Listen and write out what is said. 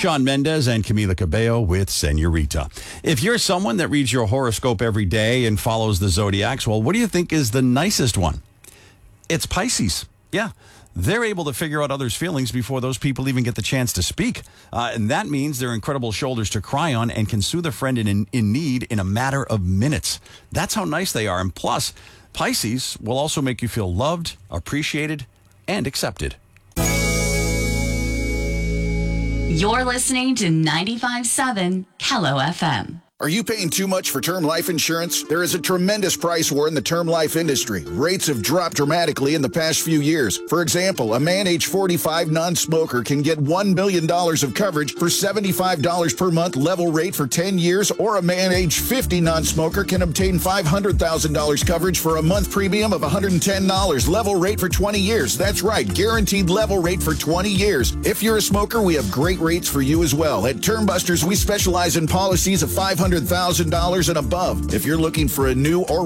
Shawn Mendes and Camila Cabello with Senorita. If you're someone that reads your horoscope every day and follows the zodiacs, well, what do you think is the nicest one? It's Pisces. Yeah. They're able to figure out others' feelings before those people even get the chance to speak. And that means they're incredible shoulders to cry on and can soothe a friend in need in a matter of minutes. That's how nice they are. And plus, Pisces will also make you feel loved, appreciated, and accepted. You're listening to 95.7 Kello FM. Are you paying too much for term life insurance? There is a tremendous price war in the term life industry. Rates have dropped dramatically in the past few years. For example, a man age 45 non-smoker can get $1 million of coverage for $75 per month level rate for 10 years, or a man age 50 non-smoker can obtain $500,000 coverage for a month premium of $110 level rate for 20 years. That's right, guaranteed level rate for 20 years. If you're a smoker, we have great rates for you as well. At Term Busters, we specialize in policies of $500,000 and above. If you're looking for a new or